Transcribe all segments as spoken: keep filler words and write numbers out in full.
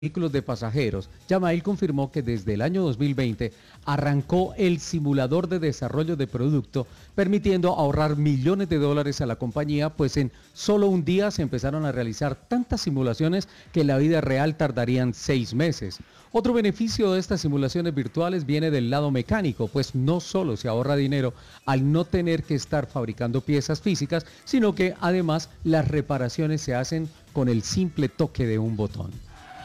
vehículos de pasajeros, Yamail confirmó que desde el año dos mil veinte arrancó el simulador de desarrollo de producto, permitiendo ahorrar millones de dólares a la compañía, pues en solo un día se empezaron a realizar tantas simulaciones que en la vida real tardarían seis meses. Otro beneficio de estas simulaciones virtuales viene del lado mecánico, pues no solo se ahorra dinero al no tener que estar fabricando piezas físicas, sino que además las reparaciones se hacen con el simple toque de un botón.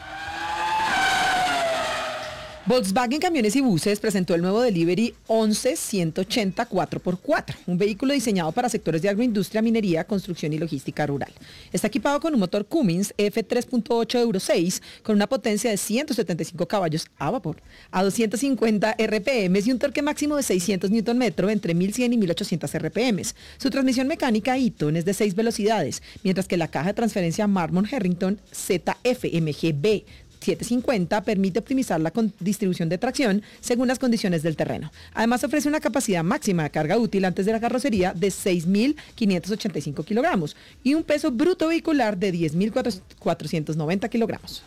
Volkswagen Camiones y Buses presentó el nuevo Delivery once ciento ochenta cuatro por cuatro, un vehículo diseñado para sectores de agroindustria, minería, construcción y logística rural. Está equipado con un motor Cummins F tres punto ocho Euro seis con una potencia de ciento setenta y cinco caballos a vapor, a doscientos cincuenta R P M y un torque máximo de seiscientos newton metro entre mil cien y mil ochocientos R P M. Su transmisión mecánica Eaton es de seis velocidades, mientras que la caja de transferencia Marmon Harrington Z F M G B setecientos cincuenta permite optimizar la distribución de tracción según las condiciones del terreno. Además ofrece una capacidad máxima de carga útil antes de la carrocería de seis mil quinientos ochenta y cinco kilogramos y un peso bruto vehicular de diez mil cuatrocientos noventa kilogramos.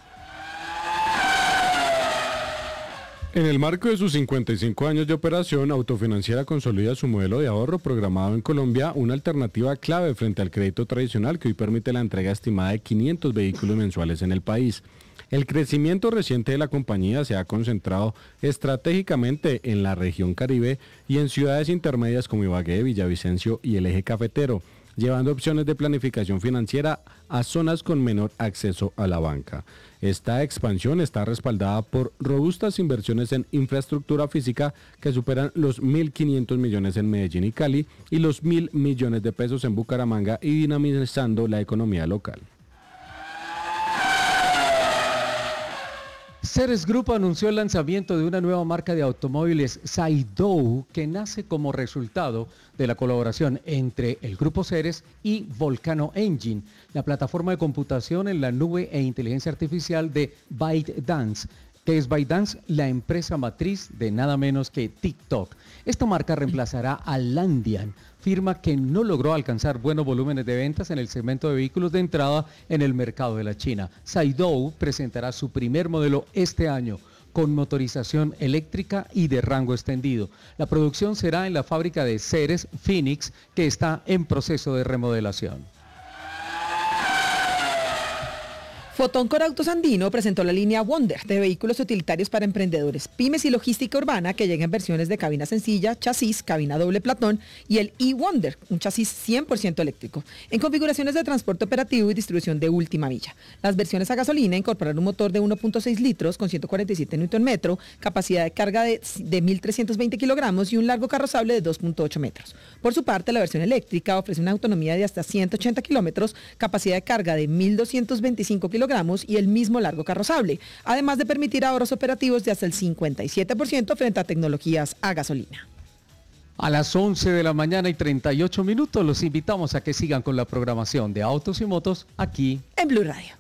En el marco de sus cincuenta y cinco años de operación, Autofinanciera consolida su modelo de ahorro programado en Colombia, una alternativa clave frente al crédito tradicional que hoy permite la entrega estimada de quinientos vehículos mensuales en el país. El crecimiento reciente de la compañía se ha concentrado estratégicamente en la región Caribe y en ciudades intermedias como Ibagué, Villavicencio y el Eje Cafetero, llevando opciones de planificación financiera a zonas con menor acceso a la banca. Esta expansión está respaldada por robustas inversiones en infraestructura física que superan los mil quinientos millones en Medellín y Cali y los mil millones de pesos en Bucaramanga y dinamizando la economía local. Ceres Group anunció el lanzamiento de una nueva marca de automóviles Saidou que nace como resultado de la colaboración entre el grupo Ceres y Volcano Engine, la plataforma de computación en la nube e inteligencia artificial de ByteDance. Que es ByteDance, la empresa matriz de nada menos que TikTok. Esta marca reemplazará a Landian, firma que no logró alcanzar buenos volúmenes de ventas en el segmento de vehículos de entrada en el mercado de la China. Saidou presentará su primer modelo este año, con motorización eléctrica y de rango extendido. La producción será en la fábrica de Ceres Phoenix, que está en proceso de remodelación. Fotoncor Autos Andino presentó la línea Wonder de vehículos utilitarios para emprendedores, pymes y logística urbana que llega en versiones de cabina sencilla, chasis, cabina doble platón y el e-Wonder, un chasis cien por ciento eléctrico, en configuraciones de transporte operativo y distribución de última milla. Las versiones a gasolina incorporan un motor de uno punto seis litros con ciento cuarenta y siete newton metro, capacidad de carga de, de mil trescientos veinte kilogramos y un largo carrozable de dos punto ocho metros. Por su parte, la versión eléctrica ofrece una autonomía de hasta ciento ochenta kilómetros, capacidad de carga de mil doscientos veinticinco kilogramos y el mismo largo carrozable, además de permitir ahorros operativos de hasta el cincuenta y siete por ciento frente a tecnologías a gasolina. A las once de la mañana y treinta y ocho minutos los invitamos a que sigan con la programación de Autos y Motos aquí en Blue Radio.